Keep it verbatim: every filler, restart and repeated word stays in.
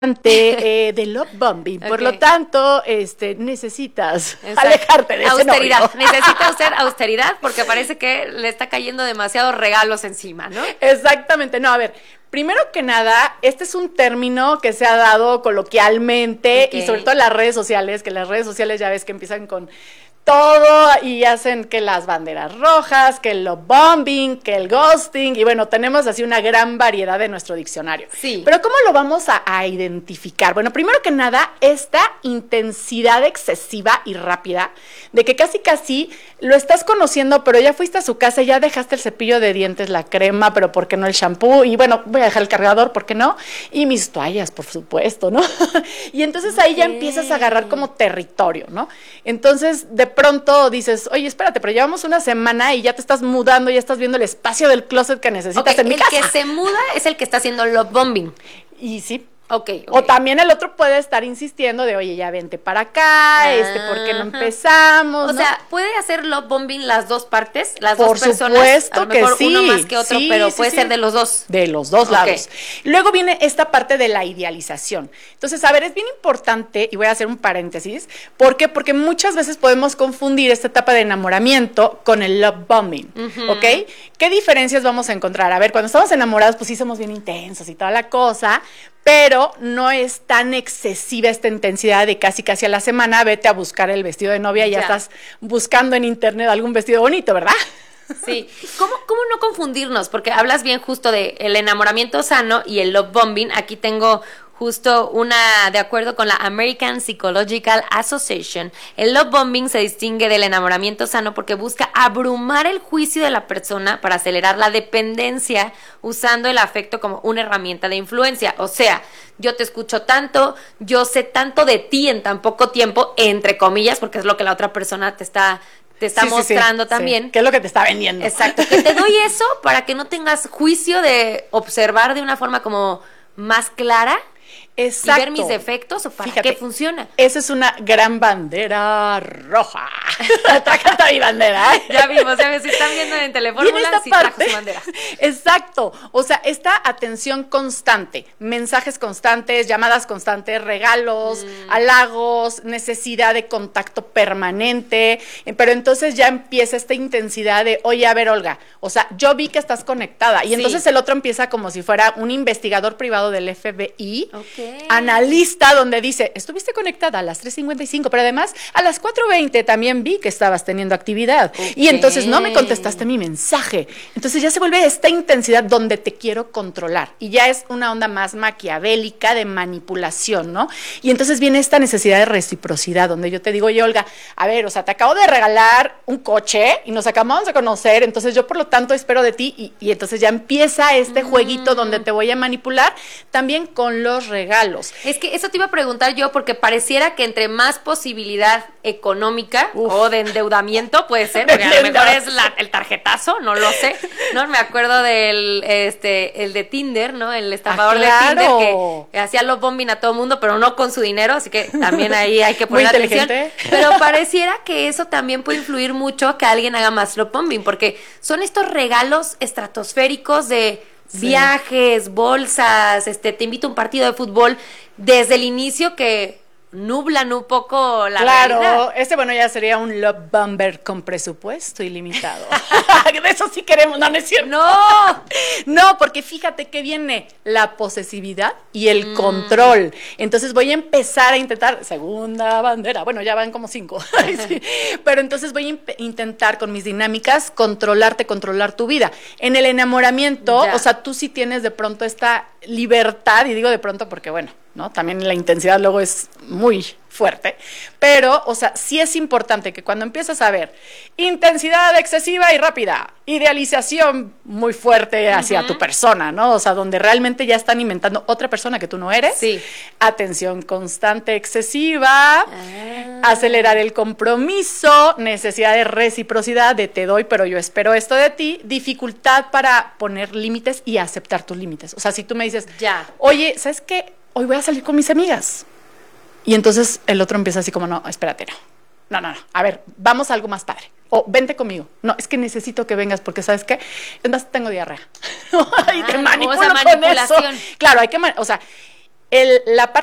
Eh, de love bombing, okay. Por lo tanto, este, necesitas Exacto. alejarte de austeridad. ese novio. Necesita usted austeridad porque parece que le está cayendo demasiados regalos encima, ¿no? Exactamente. No, a ver, primero que nada, este es un término que se ha dado coloquialmente okay. y sobre todo en las redes sociales, que las redes sociales ya ves que empiezan con todo y hacen que las banderas rojas, que el love bombing, que el ghosting, y bueno, tenemos así una gran variedad de nuestro diccionario. Sí. Pero ¿cómo lo vamos a, a identificar? Bueno, primero que nada, esta intensidad excesiva y rápida de que casi casi lo estás conociendo, pero ya fuiste a su casa, ya dejaste el cepillo de dientes, la crema, pero ¿por qué no el shampoo? Y bueno, voy a dejar el cargador, ¿por qué no? Y mis toallas, por supuesto, ¿no? Y entonces ahí okay. ya empiezas a agarrar como territorio, ¿no? Entonces, de pronto dices, oye, espérate, pero llevamos una semana y ya te estás mudando, ya estás viendo el espacio del closet que necesitas okay, en mi casa. El que se muda es el que está haciendo love bombing. Y sí. Okay, okay. O también el otro puede estar insistiendo de, oye, ya vente para acá, ah, este, ¿por qué no empezamos? O ¿no? sea, ¿puede hacer love bombing las dos partes? Las Por dos personas. Supuesto a lo mejor que sí. Uno más que otro, sí, pero sí, puede sí. ser de los dos. De los dos okay. lados. Luego viene esta parte de la idealización. Entonces, a ver, es bien importante, y voy a hacer un paréntesis, ¿por qué? Porque muchas veces podemos confundir esta etapa de enamoramiento con el love bombing, uh-huh. ¿ok? ¿Qué diferencias vamos a encontrar? A ver, cuando estamos enamorados, pues sí somos bien intensos y toda la cosa, pero no es tan excesiva esta intensidad de casi casi a la semana, vete a buscar el vestido de novia y ya, ya estás buscando en internet algún vestido bonito, ¿verdad? Sí. ¿Cómo, ¿Cómo no confundirnos? Porque hablas bien justo de el enamoramiento sano y el love bombing. Aquí tengo justo una, de acuerdo con la American Psychological Association, el love bombing se distingue del enamoramiento sano porque busca abrumar el juicio de la persona para acelerar la dependencia usando el afecto como una herramienta de influencia. O sea, yo te escucho tanto, yo sé tanto de ti en tan poco tiempo, entre comillas, porque es lo que la otra persona te está... te está sí, mostrando sí, sí, también. Sí. ¿Qué es lo que te está vendiendo? Exacto, que te doy eso para que no tengas juicio de observar de una forma como más clara. Exacto. Y ver mis defectos o para Fíjate, qué funciona. Esa es una gran bandera roja. Traca mi bandera. ¿eh? Ya vimos, ya vimos, si están viendo en Telefórmula, sí trajo su bandera. Exacto, o sea, esta atención constante, mensajes constantes, llamadas constantes, regalos, mm. halagos, necesidad de contacto permanente, pero entonces ya empieza esta intensidad de, oye, a ver, Olga, o sea, yo vi que estás conectada, y sí. entonces el otro empieza como si fuera un investigador privado del F B I, okay. analista, donde dice, estuviste conectada a las tres cincuenta y cinco, pero además a las cuatro veinte también vi que estabas teniendo actividad, okay. y entonces no me contestaste mi mensaje. Entonces ya se vuelve esta intensidad donde te quiero controlar, y ya es una onda más maquiavélica de manipulación, ¿no? Y entonces viene esta necesidad de reciprocidad, donde yo te digo, oye, Olga, a ver, o sea, te acabo de regalar un coche y nos acabamos de conocer, entonces yo por lo tanto espero de ti, y, y entonces ya empieza este mm. jueguito donde te voy a manipular, también con los regalos. Es que eso te iba a preguntar yo, porque pareciera que entre más posibilidad económica Uf. o de endeudamiento puede ser, porque a lo mejor es la, el tarjetazo, no lo sé, ¿no? Me acuerdo del, este, el de Tinder, ¿no? El estafador ah, claro. de Tinder que hacía los bombing a todo mundo, pero no con su dinero, así que también ahí hay que poner atención. Pero pareciera que eso también puede influir mucho que alguien haga más love bombing, porque son estos regalos estratosféricos de sí. viajes, bolsas, este, te invito a un partido de fútbol desde el inicio que nublan un poco la claro, realidad. Claro, este bueno ya sería un love bomber con presupuesto ilimitado. De eso sí queremos, no, no es cierto. No, no, porque fíjate que viene la posesividad y el mm. control. Entonces voy a empezar a intentar, segunda bandera, bueno, ya van como cinco, sí. pero entonces voy a imp- intentar con mis dinámicas controlarte, controlar tu vida. En el enamoramiento, ya. o sea, tú sí tienes de pronto esta libertad, y digo de pronto porque bueno, ¿no? También la intensidad luego es muy fuerte, pero, o sea, sí es importante que cuando empiezas a ver intensidad excesiva y rápida, idealización muy fuerte hacia uh-huh. tu persona, ¿no? O sea, donde realmente ya están inventando otra persona que tú no eres, sí. atención constante excesiva, ah. acelerar el compromiso, necesidad de reciprocidad, de te doy, pero yo espero esto de ti, dificultad para poner límites y aceptar tus límites. O sea, si tú me dices, ya. oye, ¿sabes qué? Hoy voy a salir con mis amigas. Y entonces el otro empieza así como, no, espérate, no. No, no, no. A ver, vamos a algo más padre. O vente conmigo. No, es que necesito que vengas porque, ¿sabes qué? Es más, tengo diarrea. Ah, y te manipulo o sea, con eso. Claro, hay que, man- o sea, el, la parte